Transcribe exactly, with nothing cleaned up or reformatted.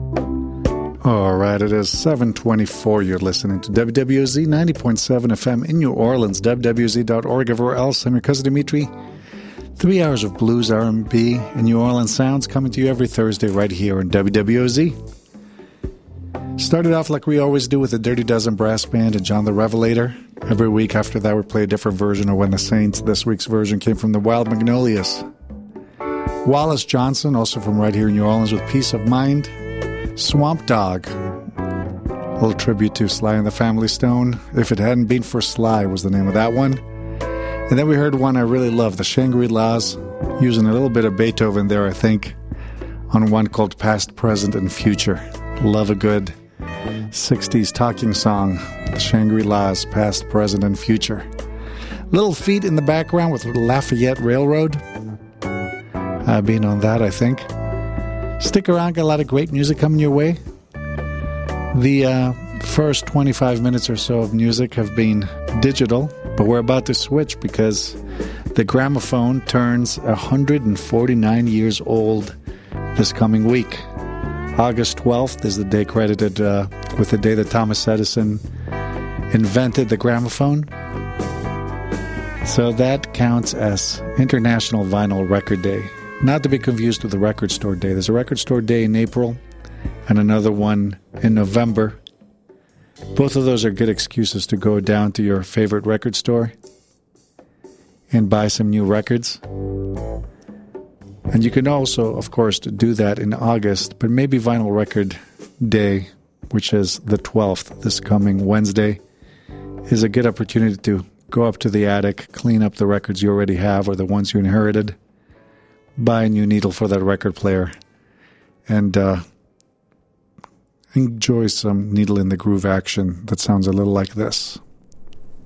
All right, it is seven twenty-four. You're listening to W W Z ninety point seven F M in New Orleans, W W Z dot org, everywhere else. I'm your cousin Dimitri. Three hours of blues, R and B, and New Orleans sounds coming to you every Thursday right here on W W Z. Started off like we always do with the Dirty Dozen Brass Band and John the Revelator. Every week after that we play a different version of When the Saints. This week's version came from the Wild Magnolias. Wallace Johnson, also from right here in New Orleans, with Peace of Mind. Swamp Dog, a little tribute to Sly and the Family Stone. If It Hadn't Been for Sly was the name of that one. And then we heard one I really love, the Shangri-Las, using a little bit of Beethoven there, I think, on one called Past, Present, and Future. Love a good sixties talking song, the Shangri-Las, Past, Present, and Future. Little Feat in the background with Lafayette Railroad. Uh, being on that, I think. Stick around, got a lot of great music coming your way. The uh, first twenty-five minutes or so of music have been digital, but we're about to switch because the gramophone turns one hundred forty-nine years old this coming week. August twelfth is the day credited uh, with the day that Thomas Edison invented the gramophone. So that counts as International Vinyl Record Day. Not to be confused with the Record Store Day. There's a Record Store Day in April and another one in November. Both of those are good excuses to go down to your favorite record store and buy some new records. And you can also, of course, do that in August, but maybe Vinyl Record Day, which is the twelfth, this coming Wednesday, is a good opportunity to go up to the attic, clean up the records you already have or the ones you inherited, buy a new needle for that record player, and uh, enjoy some needle in the groove action that sounds a little like this.